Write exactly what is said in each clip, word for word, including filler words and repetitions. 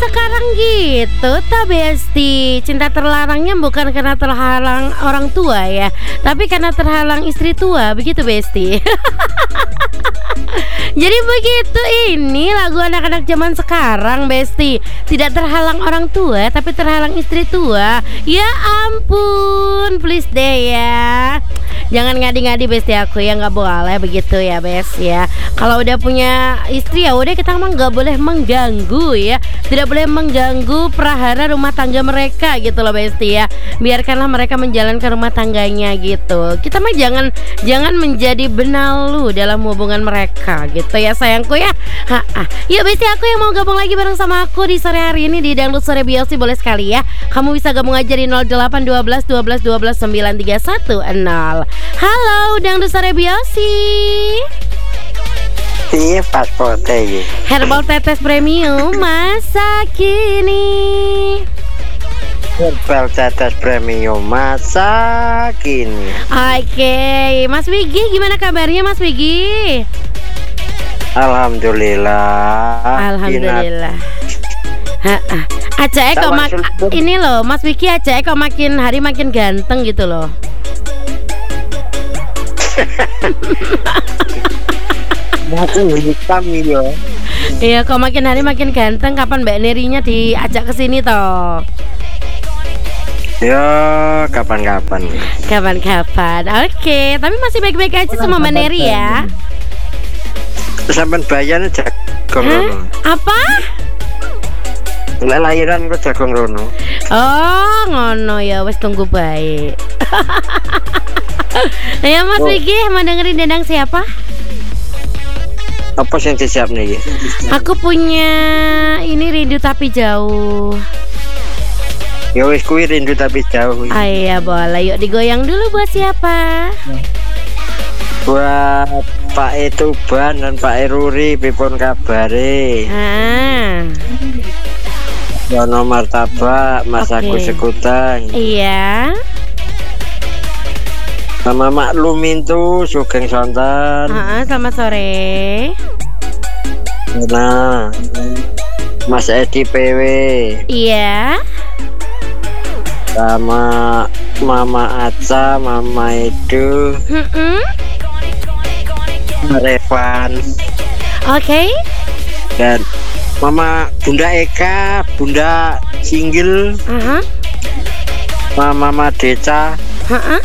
sekarang gitu ta Besti. Cinta terlarangnya bukan karena terhalang orang tua ya, tapi karena terhalang istri tua, begitu Besti. Jadi begitu ini lagu anak-anak zaman sekarang Besti. Tidak terhalang orang tua tapi terhalang istri tua. Ya ampun, please deh ya. Jangan ngadi-ngadi Besti aku ya, nggak boleh begitu ya Bes ya. Kalau udah punya istri ya udah, kita mah nggak boleh mengganggu ya. Tidak boleh mengganggu prahara rumah tangga mereka gitu loh Besti ya. Biarkanlah mereka menjalankan rumah tangganya gitu. Kita mah jangan jangan menjadi benalu dalam hubungan mereka gitu ya sayangku ya. Ha -ha. Yuk Besti aku yang mau gabung lagi bareng sama aku di sore hari ini di Dangdut Sore Biosi, boleh sekali ya. Kamu bisa gabung aja di nol delapan dua belas dua belas dua belas sembilan tiga satu nol. Halo Dangdut Sore Biosi. Iya pasportnya. Herbal tetes premium masa kini. Herbal tetes premium masa kini. Oke, Mas Wigi gimana kabarnya Mas Wigi? Alhamdulillah. Alhamdulillah. Ha-ha. Aceh kok mak ini loh Mas Wiki, Aceh kok makin hari makin ganteng gitu loh. Makin hitam ya. Iya, kok makin hari makin ganteng. Kapan Mbak Nerinya diajak ke sini toh? Ya, kapan-kapan. Kapan-kapan. Oke, tapi masih baik-baik aja sama Mbak Neri ya. Sampai bayan jagung rono. Apa? Lek lahiran kok jagung rono. Oh, ngono ya, wes tunggu baik. Ya Mas Oh. Wiki, mau dengerin dendang siapa? Apa yang disiap nih? Aku punya ini Rindu Tapi Jauh. Ya wis kuwi rindu tapi jauh. Ah, iya boleh, yuk digoyang dulu buat siapa? Buat Pak Etuban dan Pak Eruri, pipun kabare? Ah, Yono martabak, Mas Oke. Agus Sekutang. iya. Sama Maklum itu Sugeng Sonten. Ah, selamat sore. Nah, Mas Edi P W. Iya. Sama Mama Aca, Mama Edu, Mm-mm. Revan, Oke. dan Mama Bunda Eka, Bunda Singgil, Aha. Mama Mama Deca, Ha-ha.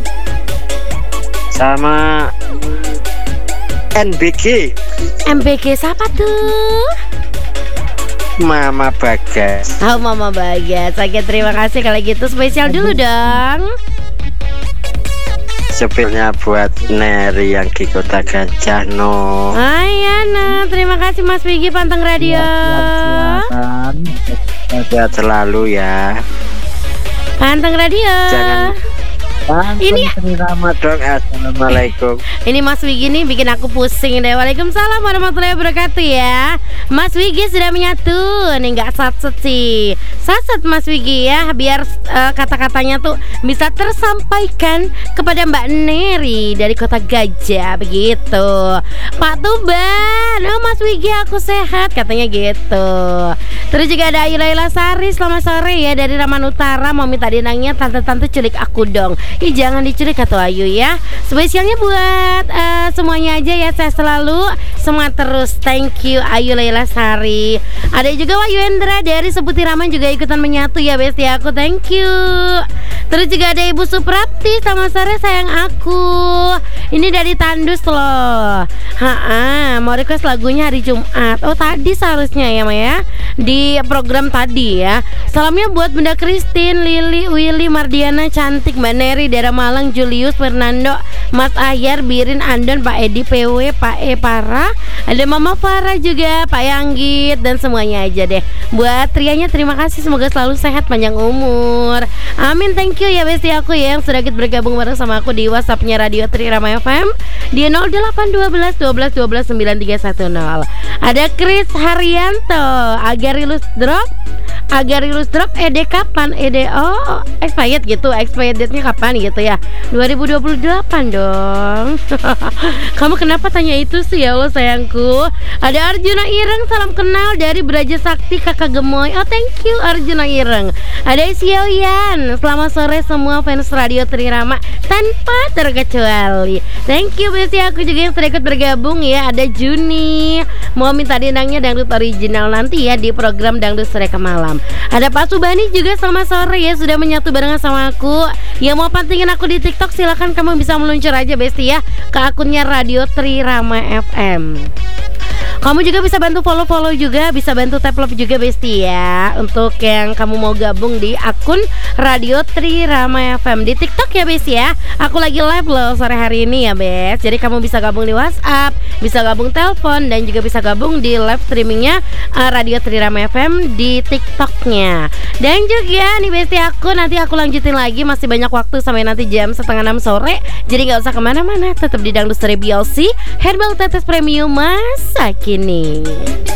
sama N B G, M B G siapa tuh? Mama Bagas. Oh, Mama Bagas. Oke, terima kasih kalau gitu. Spesial dulu dong. Sepilnya buat Neri yang di Kota Gajah no. Ayana, terima kasih Mas Wigi Panteng Radio. Sehat selalu ya. Panteng Radio. Jangan Ini selamat dong. Assalamualaikum. Ini Mas Wigi nih bikin aku pusing deh. Waalaikumsalam warahmatullahi wabarakatuh ya. Mas Wigi sudah menyatu. Nih nggak satset sih. Satset Mas Wigi ya, biar uh, kata-katanya tuh bisa tersampaikan kepada Mbak Neri dari Kota Gajah begitu. Pak Tuban, oh Mas Wigi aku sehat katanya gitu. Terus juga ada Ayu Laila Sari, selamat sore ya dari Raman Utara, mau minta dinangnya tante-tante culik aku dong. Ih jangan diculik atau Ayu ya. Spesialnya buat uh, semuanya aja ya, saya selalu semangat terus. Thank you Ayu Laila Sari. Ada juga Wahyu Hendra dari Seputiraman juga ikutan menyatu ya Besti aku, thank you. Terus juga ada Ibu Suprapti, selamat sore sayang aku. Ini dari Tandus loh. Ha-ha, mau request lagunya hari Jumat. Oh tadi seharusnya ya Maya, di program tadi ya. Salamnya buat Bunda Christine, Lili, Willy, Mardiana, Cantik, Mbak Neri, daerah Malang, Julius, Fernando, Mas Ahyar, Birin, Andon, Pak Edi, P W, Pak E, Para. Ada Mama Farah juga, Pak Yanggit, dan semuanya aja deh. Buat Trianya terima kasih, semoga selalu sehat, panjang umur. Amin, thank you ya Besti aku ya yang sudah bergabung bareng sama aku di WhatsAppnya Radio Tri Rama F M di nol delapan dua belas dua belas dua belas sembilan tiga satu nol. Ada Chris Haryanto, Agarilus Drop, Agar rilis drop Ede kapan? Ede oh expired gitu, expired date-nya kapan gitu ya? dua ribu dua puluh delapan dong. Kamu kenapa tanya itu sih ya Allah sayangku? Ada Arjuna Ireng, salam kenal dari Braja Sakti Kakak Gemoy. Oh thank you Arjuna Ireng. Ada Sioyan, selamat sore semua fans Radio Trirama tanpa terkecuali. Thank you Besti, aku juga yang sudah ikut bergabung ya. Ada Juni, mau minta diundangnya dangdut original nanti ya di program Dangdut Sereka Malam. Ada Pak Subani juga, selamat sore ya, sudah menyatu barengan sama aku. Yang mau pantingin aku di TikTok silahkan kamu bisa meluncur aja Besti ya ke akunnya Radio Trirama F M. Kamu juga bisa bantu follow-follow juga, bisa bantu tap love juga Besti ya. Untuk yang kamu mau gabung di akun Radio Trirama F M di TikTok ya Besti ya. Aku lagi live loh sore hari ini ya Bes. Jadi kamu bisa gabung di WhatsApp, bisa gabung telepon, dan juga bisa gabung di live streamingnya uh, Radio Trirama F M di TikToknya. Dan juga nih Besti, aku nanti aku lanjutin lagi, masih banyak waktu sampai nanti jam setengah enam sore. Jadi gak usah kemana-mana, tetap di Dangdut Seri B L C Herbal Tetes Premium masa kini.